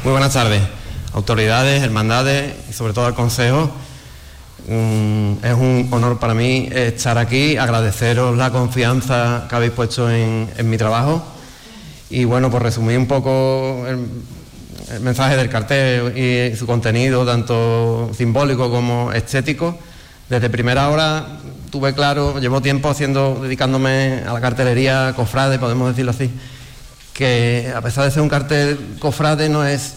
Muy buenas tardes, autoridades, hermandades y sobre todo al Consejo. Es un honor para mí estar aquí, agradeceros la confianza que habéis puesto en mi trabajo. Y bueno, por resumir un poco el mensaje del cartel y su contenido, tanto simbólico como estético, desde primera hora tuve claro, llevo tiempo dedicándome a la cartelería cofrade, podemos decirlo así, que a pesar de ser un cartel cofrade no es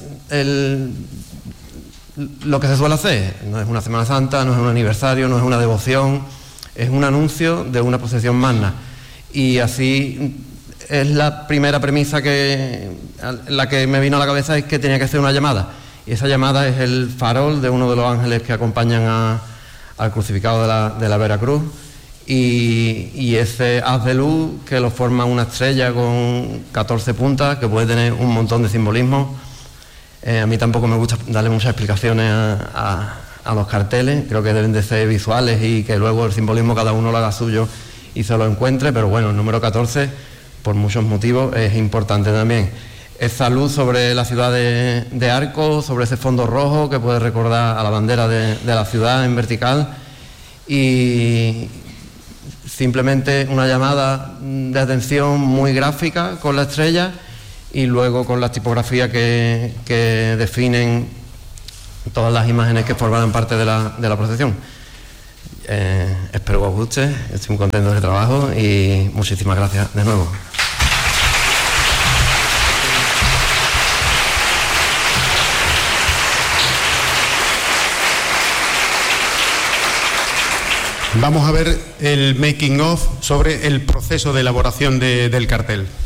lo que se suele hacer, no es una Semana Santa, no es un aniversario, no es una devoción, es un anuncio de una procesión magna. Y así es la primera premisa la que me vino a la cabeza, es que tenía que ser una llamada. Y esa llamada es el farol de uno de los ángeles que acompañan al crucificado de la Veracruz. Y ese haz de luz que lo forma una estrella con 14 puntas, que puede tener un montón de simbolismo. A mí tampoco me gusta darle muchas explicaciones a los carteles, creo que deben de ser visuales y que luego el simbolismo cada uno lo haga suyo y se lo encuentre, pero bueno, el número 14, por muchos motivos, es importante también. Esa luz sobre la ciudad de Arcos, sobre ese fondo rojo que puede recordar a la bandera de la ciudad en vertical, y simplemente una llamada de atención muy gráfica con la estrella y luego con las tipografías que definen todas las imágenes que formarán parte de la procesión. Espero que os guste, estoy muy contento del trabajo y muchísimas gracias de nuevo. Vamos a ver el making of sobre el proceso de elaboración del cartel.